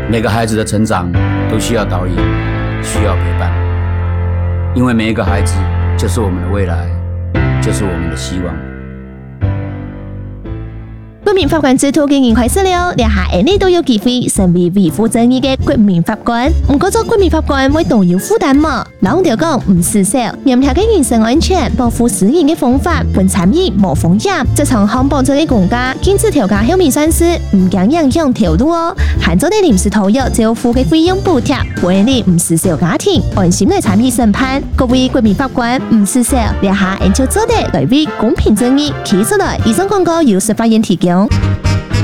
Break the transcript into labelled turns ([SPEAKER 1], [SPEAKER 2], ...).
[SPEAKER 1] 每个孩子的成长都需要导引，需要陪伴，因为每一个孩子就是我们的未来，就是我们的希望。
[SPEAKER 2] 国民法官制度已經開始了，兩下你都有機會成為維護正義嘅國民法官。唔過做國民法官會都有負擔嘛？老條講唔施手，嚴格嘅人身安全、保護私人嘅方法，本參與無風險。這場漢保這個國家禁止調價後面算是唔驚影響條路哦。限咗啲臨時投入政府嘅費用補貼，為你唔施手家庭安心嚟參與審判。各位國民法官唔施手，兩下就做得來為公平正義企出來。以上廣告由司法院提供。